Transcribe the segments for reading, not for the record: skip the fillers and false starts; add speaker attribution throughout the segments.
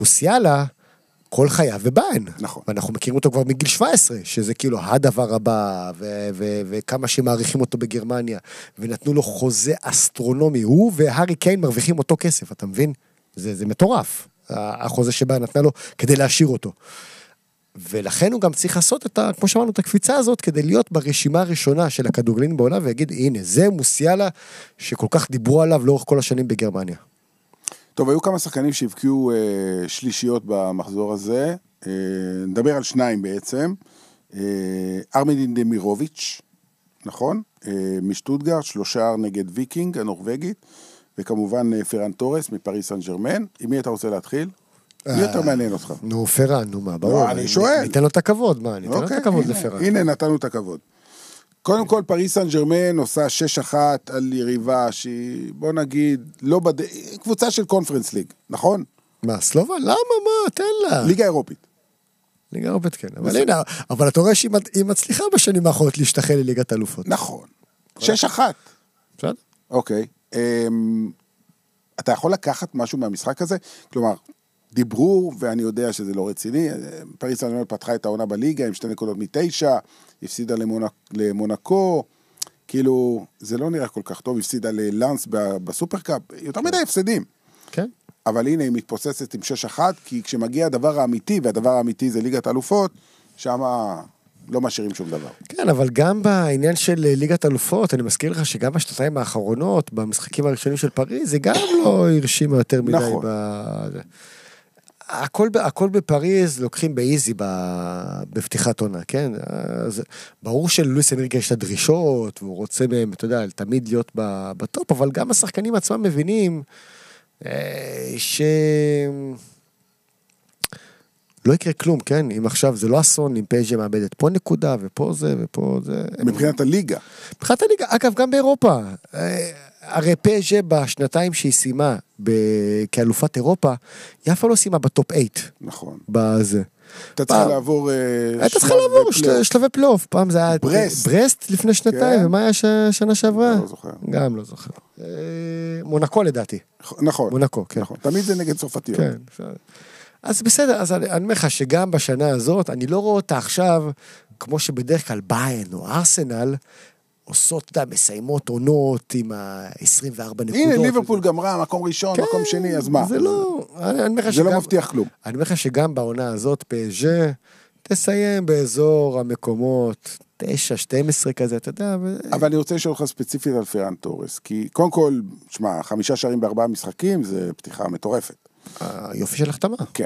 Speaker 1: מוסיאלה, כל חייו ובאן.
Speaker 2: נכון.
Speaker 1: ואנחנו מכירים אותו כבר מגיל 17, שזה כאילו הדבר הבא, וכמה שמעריכים אותו בגרמניה, ונתנו לו חוזה אסטרונומי, הוא והארי קיין מרוויחים אותו כסף, אתה מבין? זה מטורף, החוזה שבאן נתנה לו כדי להשאיר אותו. ולכן הוא גם צריך לעשות כמו שאמרנו, את הקפיצה הזאת, כדי להיות ברשימה הראשונה של הכדורגלנים בעולם, ויגיד, הנה, זה מוסיאלה, שכל כך דיברו עליו לאורך כל השנים בגרמניה.
Speaker 2: טוב, היו כמה שחקנים שהבקיעו שלישיות במחזור הזה, נדבר על שניים בעצם, ארמדין דמירוביץ', נכון? משטוטגרט, 3 נגד ויקינג, הנורווגית, וכמובן פרן טורס מפריס סן ז'רמן. עם מי אתה רוצה להתחיל? מי יותר מעניין אותך?
Speaker 1: נו, פרן, נו מה, ברור.
Speaker 2: אני שואל.
Speaker 1: ניתן לו את הכבוד, מה? ניתן לו את הכבוד לפרן.
Speaker 2: הנה, נתנו את הכבוד. קודם כל, פריס סן ז'רמן עושה 6-1 על יריבה שהיא, בוא נגיד, קבוצה של קונפרנס ליג, נכון?
Speaker 1: מה, סלובה? למה? מה? תן לה.
Speaker 2: ליגה אירופית.
Speaker 1: ליגה אירופית, כן. אבל הנה, אבל אתה רואה שהיא מצליחה בשנים האחרונות להשתחל לליגת אלופות.
Speaker 2: נכון. 6-1.
Speaker 1: בסדר?
Speaker 2: אוקיי. אתה יכול לקחת משהו מהמשחק הזה? כלומר, דיברו, ואני יודע שזה לא רציני, פריס סן ז'רמן פתחה את העונה בליגה עם 2 נקודות מ9, הפסידה למונקו, כאילו, זה לא נראה כל כך טוב, הפסידה ללנס בסופרקאפ, יותר מדי הפסדים.
Speaker 1: כן.
Speaker 2: אבל הנה, היא מתפוססת עם 6-1, כי כשמגיע הדבר האמיתי, והדבר האמיתי זה ליגת אלופות, שם לא משאירים שום דבר.
Speaker 1: כן, אבל גם בעניין של ליגת אלופות, אני מזכיר לך שגם בשנתיים האחרונות, במשחקים הראשונים של פריז, זה גם לא הרשימה יותר מדי.
Speaker 2: נכון.
Speaker 1: הכל בפריז לוקחים באיזי בפתיחת עונה, כן? אז ברור שלואיס אנריקה יש את הדרישות, והוא רוצה מהם, אתה יודע, תמיד להיות בטופ, אבל גם השחקנים עצמם מבינים ש... לא יקרה כלום, כן? אם עכשיו זה לא אסון, אם פז'ה מאבדת פה נקודה, ופה זה, ופה זה...
Speaker 2: מבחינת הליגה.
Speaker 1: מבחינת הליגה, אגב, גם באירופה. הרי פז'ה בשנתיים שהיא סיימה כאלופת אירופה, היא אף לא סיימה בטופ 8.
Speaker 2: נכון.
Speaker 1: בזה.
Speaker 2: אתה צריך לעבור...
Speaker 1: אתה צריך לעבור שלבי פלייאוף. פעם זה היה ברסט לפני שנתיים, ומה היה שנה שעברה?
Speaker 2: לא זוכר.
Speaker 1: גם לא זוכר. מונקו לדעתי.
Speaker 2: נכון.
Speaker 1: מונקו, כן.
Speaker 2: תמיד זה נגד צרפתיות.
Speaker 1: כן, אז בסדר, אז אני אומר לך שגם בשנה הזאת, אני לא רואה אותה עכשיו, כמו שבדרך כלל ביירן או ארסנל, עושות, מסיימות עונות עם ה-24 נקודות.
Speaker 2: הנה, ליברפול גמרה, מקום ראשון, מקום שני, אז מה?
Speaker 1: זה לא...
Speaker 2: זה לא מבטיח כלום.
Speaker 1: אני אומר לך שגם בעונה הזאת, פז'ה, תסיים באזור המקומות 9, 12 כזה, אתה יודע.
Speaker 2: אבל אני רוצה לשאול לך ספציפית על פרן טורס, כי קודם כל, שמע, 5 שערים ב4 משחקים, זה פתיחה מטורפת.
Speaker 1: יופי של החתמה.
Speaker 2: כן.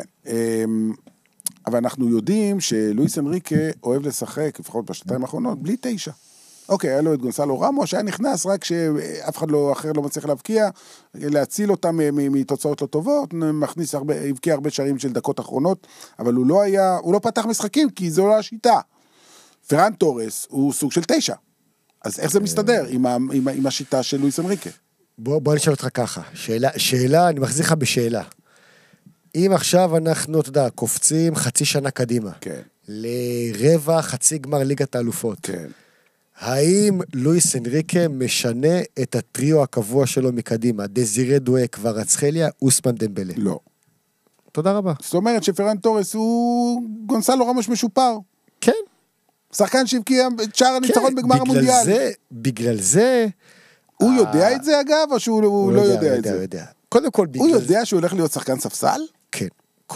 Speaker 2: אבל אנחנו יודעים שלואיס אנריקה אוהב לשחק, לפחות בשנתיים האחרונות, בלי 9. אוקיי, היה לו את גונסלו רמו, שהיה נכנס רק שאף אחד אחר לא מצליח להבקיע, להציל אותם מתוצאות לא טובות, הבקיע הרבה שערים של דקות אחרונות, אבל הוא לא פתח משחקים, כי זו לא השיטה. פרן טורס הוא סוג של 9. אז איך זה מסתדר עם השיטה של לואיס אנריקה?
Speaker 1: בוא נשאל אותך ככה. שאלה, אני מחזיר לך בשאלה. אם עכשיו אנחנו, אתה יודע, קופצים חצי שנה קדימה,
Speaker 2: כן.
Speaker 1: לרבע חצי גמר ליגת האלופות.
Speaker 2: כן.
Speaker 1: האם לואיס אנריקה משנה את הטריו הקבוע שלו מקדימה? דזירה דואה, קווארצחליה, אוסמן דמבלה.
Speaker 2: לא.
Speaker 1: תודה רבה.
Speaker 2: זאת אומרת שפרן טורס הוא גונסלו רמוש משופר.
Speaker 1: כן.
Speaker 2: שחקן שהבקיע את שער הניצחון בגמר המונדיאל.
Speaker 1: בגלל זה...
Speaker 2: הוא יודע את זה אגב, או שהוא לא יודע את זה?
Speaker 1: הוא יודע. קודם כל,
Speaker 2: הוא יודע שהוא הולך להיות שחקן ספסל?
Speaker 1: כן.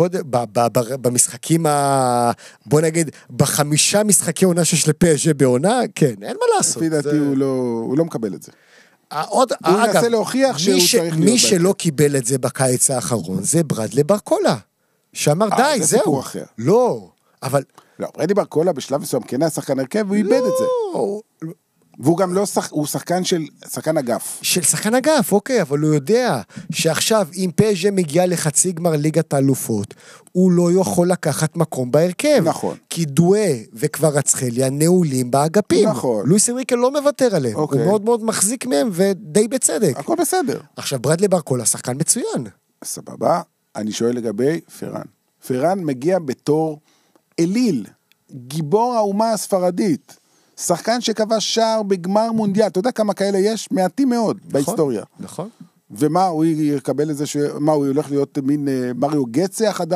Speaker 1: במשחקים בוא נגיד, ב5 משחקי עונה שיש לפז'ה בעונה, כן, אין מה לעשות.
Speaker 2: לפי דעתי הוא לא מקבל את זה. הוא ינסה להוכיח שהוא צריך להיות.
Speaker 1: מי שלא קיבל את זה בקיץ האחרון, זה ברדלי ברקולה, שאמר די, זהו.
Speaker 2: זה סיפור אחר.
Speaker 1: לא, אבל...
Speaker 2: לא, ברדלי ברקולה בשלב מסוים, כן היה שחקן הרכב, והוא איבד את זה. והוא גם לא, הוא שחקן אגף.
Speaker 1: של שחקן אגף, אוקיי, אבל הוא יודע שעכשיו אם פז'ה מגיע לחצי גמר ליגת האלופות, הוא לא יכול לקחת מקום בהרכב.
Speaker 2: נכון.
Speaker 1: כי דואה וקווארצחליה נעולים באגפים.
Speaker 2: נכון.
Speaker 1: לואיס אנריקה לא מוותר עליהם.
Speaker 2: אוקיי.
Speaker 1: הוא מאוד מאוד מחזיק מהם ודי בצדק.
Speaker 2: הכל בסדר.
Speaker 1: עכשיו ברדלי ברקולה, שחקן מצוין.
Speaker 2: סבבה, אני שואל לגבי פרן. פרן מגיע בתור אליל, גיבור האומה הספרדית. שחקן שקבע שער בגמר מונדיאל, אתה יודע כמה כאלה יש? מעטים מאוד בהיסטוריה.
Speaker 1: נכון.
Speaker 2: ומה, הוא יקבל איזה, מה, הוא הולך להיות מין מריו גצה החדש?